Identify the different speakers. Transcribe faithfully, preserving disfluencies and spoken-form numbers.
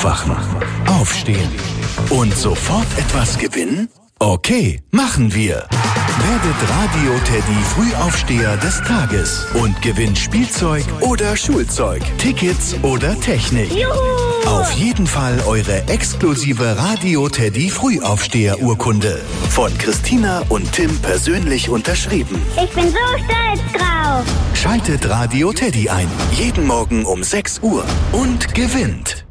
Speaker 1: Aufwachen, aufstehen und sofort etwas gewinnen? Okay, machen wir. Werdet Radio Teddy Frühaufsteher des Tages und gewinnt Spielzeug oder Schulzeug, Tickets oder Technik.
Speaker 2: Juhu!
Speaker 1: Auf jeden Fall eure exklusive Radio Teddy Frühaufsteher-Urkunde. Von Christina und Tim persönlich unterschrieben.
Speaker 2: Ich bin so stolz drauf.
Speaker 1: Schaltet Radio Teddy ein. Jeden Morgen um sechs Uhr und gewinnt.